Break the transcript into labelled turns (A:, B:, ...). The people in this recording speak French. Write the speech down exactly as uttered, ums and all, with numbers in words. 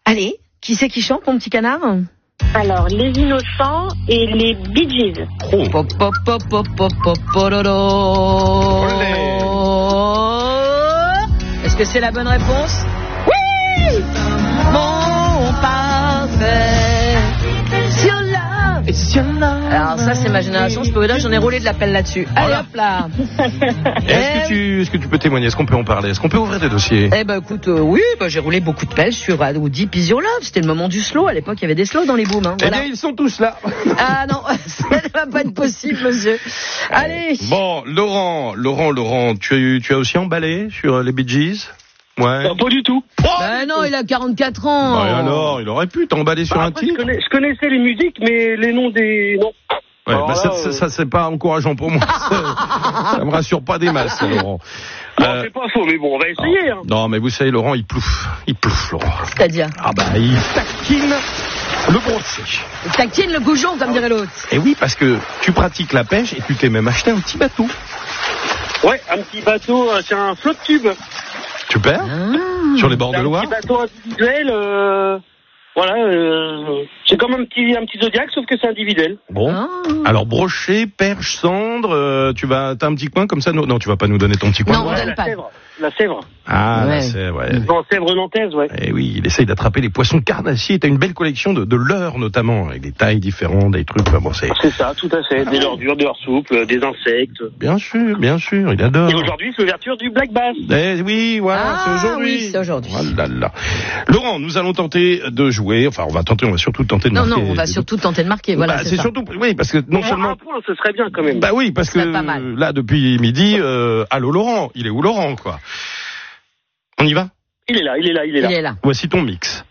A: Allez, qui c'est qui chante, mon petit canard?
B: Alors, les Innocents et les Bee Gees.
C: Oh.
A: Pop, pop, pop, pop, pop, pop, pororo. Est-ce que c'est la bonne réponse? Oui! Mon parfait. Sur love. Alors ça, c'est ma génération. Je peux vous dire, j'en ai roulé de la pelle là-dessus. Allez,
C: Voilà.
A: hop là.
C: Est-ce que tu, est-ce que tu peux témoigner? Est-ce qu'on peut en parler? Est-ce qu'on peut ouvrir des dossiers?
A: Eh ben écoute, euh, oui, bah, j'ai roulé beaucoup de pelles sur euh, Deep Is Your Love. C'était le moment du slow. À l'époque, il y avait des slows dans les booms. Hein,
C: Eh
A: voilà.
C: bien, ils sont tous là.
A: Ah non, ça ne va pas être possible, monsieur. Allez.
C: Bon, Laurent, Laurent, Laurent, tu as, eu- tu as aussi emballé sur les Bee Gees? Ouais.
D: Non, pas du tout.
A: Ben non, il a quarante-quatre ans.
C: Bah, et alors, il aurait pu t'emballer sur
D: Bah,
C: un
D: après, je,
C: titre.
D: connais- je connaissais les musiques, mais les noms des... Non.
C: Ouais,
D: Alors
C: bah,
D: là,
C: ça, ça,
D: euh,
C: ça, c'est pas encourageant pour moi. ça, ça me rassure pas des masses, Laurent.
D: Non,
C: Euh,
D: c'est pas faux, mais bon, on va essayer. Hein.
C: Non, mais vous savez, Laurent, il plouffe. Il plouffe, Laurent.
A: C'est-à-dire,
C: Ah bah, il taquine le brochet.
A: il taquine le goujon, comme dirait l'autre.
C: Et oui, parce que tu pratiques la pêche et tu t'es même acheté un petit bateau.
D: Ouais, un petit bateau, euh, c'est un flotte tube.
C: Super.
A: Ah.
C: Sur les bords
D: C'est
C: de
D: un
C: Loire.
D: petit bateau individuel. Euh... Voilà, euh... c'est comme un petit, un petit Zodiac, sauf que c'est individuel.
C: Bon.
A: Ah.
C: Alors, brochet, perche, cendre, euh, tu vas, t'as un petit coin comme ça? Non, non, tu vas pas nous donner ton petit coin.
A: Non, on
D: Ouais,
A: donne
D: la
A: pas.
D: Sèvre. La Sèvre.
C: Ah,
A: Ouais.
C: là, c'est, ouais.
D: En Sèvre nantaise, ouais.
C: Eh oui, il essaye d'attraper les poissons carnassiers. T'as une belle collection de, de leurres, notamment, avec des tailles différentes, des trucs. Enfin, bon, c'est,
D: C'est ça, tout à fait. Des ordures, des heures souples, des insectes.
C: bien sûr, bien sûr, il adore.
D: Et aujourd'hui, c'est l'ouverture du Black Bass.
C: Eh oui, voilà,
A: Ah,
C: c'est aujourd'hui.
A: oui, c'est aujourd'hui.
C: Oh là là. Laurent, nous allons tenter de jouer. Enfin, on va tenter, on va surtout tenter de
A: Non,
C: marquer.
A: non, on va surtout tenter de marquer. Voilà,
C: Bah,
A: c'est
C: c'est
A: ça.
C: surtout, oui, parce que non
D: Pour moi,
C: seulement.
D: un point, ce serait bien quand même.
C: Bah oui, parce
A: Ce serait
C: que
A: pas mal.
C: là, depuis midi, euh, allô Laurent, il est où Laurent, quoi? On y va?
D: Il est là, il est là, il est là.
A: Il est là.
C: Voici ton mix.